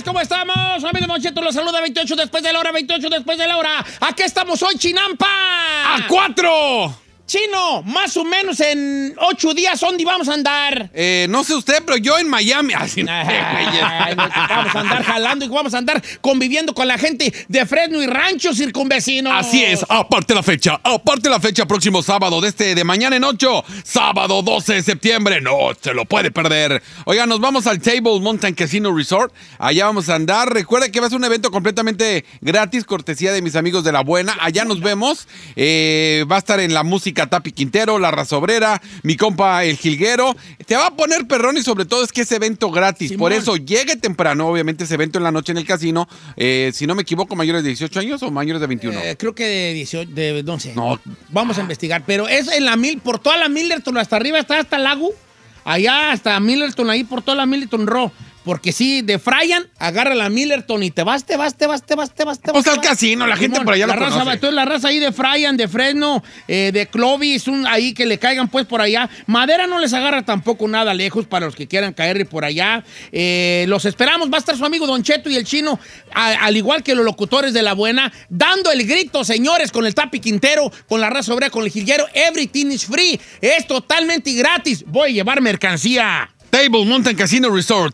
¿Cómo estamos? Amigo Don Cheto, los saluda 28 después de la hora, 28 después de la hora. Aquí estamos hoy, Chinampa. ¡A 4! Chino, más o menos en 8 días, ¿dónde vamos a andar? No sé usted, pero yo en Miami. Así, vamos a andar jalando y vamos a andar conviviendo con la gente de Fresno y Rancho circunvecinos. Así es, aparte la fecha, próximo sábado, de mañana en 8, sábado 12 de septiembre, no se lo puede perder. Oiga, nos vamos al Table Mountain Casino Resort, allá vamos a andar. Recuerda que va a ser un evento completamente gratis, cortesía de mis amigos de La Buena, allá nos vemos. Va a estar en la música Tapi Quintero, La Raza Obrera, mi compa El Jilguero. Te va a poner perrón y sobre todo es que es evento gratis. Simón. Por eso llegue temprano, obviamente ese evento en la noche en el casino. Si no me equivoco, mayores de 18 años o mayores de 21. Creo que de 18, no sé. No. Vamos a investigar, pero es en la por toda la Millerton, hasta arriba está hasta el lago. Allá hasta Millerton, ahí por toda la Millerton Row. Porque sí, de Fryan, agarra la Millerton y te vas. Pues al casino, la gente por allá lo conoce. Entonces la raza ahí de Fryan, de Fresno, de Clovis, ahí que le caigan pues por allá. Madera no les agarra tampoco nada lejos para los que quieran caer por allá. Los esperamos, va a estar su amigo Don Cheto y el Chino, al igual que los locutores de La Buena, dando el grito, señores, con el Tapi Quintero, con La Raza Obrera, con el Jilguero. Everything is free, es totalmente gratis. Voy a llevar mercancía. Table Mountain Casino Resort,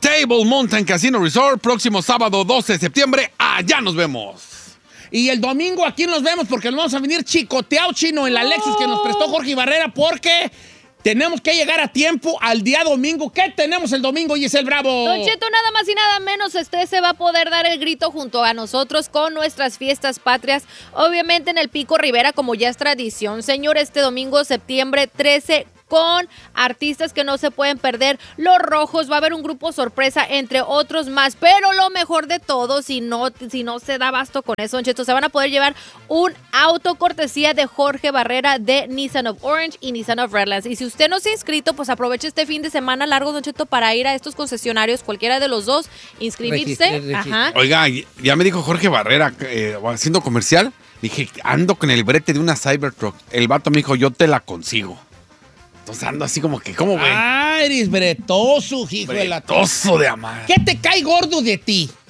próximo sábado 12 de septiembre, allá nos vemos. Y el domingo aquí nos vemos porque nos vamos a venir chicoteado, Chino, en la Lexus que nos prestó Jorge Barrera, porque tenemos que llegar a tiempo al día domingo. ¿Qué tenemos el domingo, Giselle Bravo? Don Cheto, nada más y nada menos, usted se va a poder dar el grito junto a nosotros con nuestras fiestas patrias, obviamente en el Pico Rivera, como ya es tradición. Señor, este domingo, septiembre 13, con artistas que no se pueden perder, Los Rojos, va a haber un grupo sorpresa, entre otros más, pero lo mejor de todo, si no se da abasto con eso, Don Cheto, se van a poder llevar un auto cortesía de Jorge Barrera de Nissan of Orange y Nissan of Redlands. Y si usted no se ha inscrito, pues aproveche este fin de semana largo, Don Cheto, para ir a estos concesionarios, cualquiera de los dos, inscribirse. Ajá. Oiga, ya me dijo Jorge Barrera, haciendo comercial, dije, ando con el brete de una Cybertruck. El vato me dijo, yo te la consigo. Entonces ando así como que, ¿cómo, güey? Ah, eres bretoso, hijo de la... Bretoso de amar. ¿Qué te cae gordo de ti?